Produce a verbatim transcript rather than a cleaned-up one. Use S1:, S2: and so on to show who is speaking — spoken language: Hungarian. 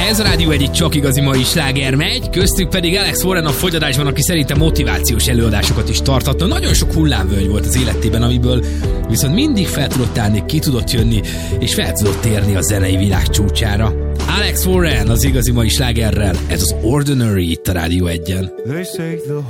S1: Ez a Rádió egyik csak igazi mai sláger megy, köztük pedig Alex Warren a fogyadásban, aki szerintem motivációs előadásokat is tarthatna. Nagyon sok hullámvölgy volt az életében, amiből viszont mindig fel tudott állni, ki tudott jönni, és fel tudott térni a zenei világ csúcsára. Alex Warren az igazi mai slágerrel, ez az Ordinary itt a Rádió egyen.